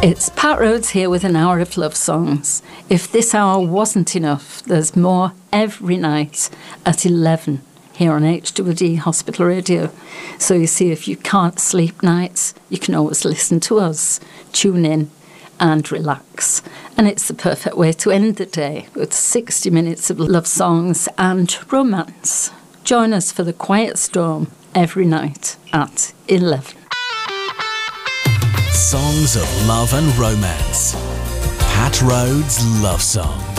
It's Pat Rhodes here with an hour of love songs. If this hour wasn't enough, there's more every night at 11 here on HWD Hospital Radio. So you see, if you can't sleep nights, you can always listen to us, tune in and relax. And it's the perfect way to end the day with 60 minutes of love songs and romance. Join us for the Quiet Storm every night at 11. Songs of love and romance. Pat Rhodes Love Song.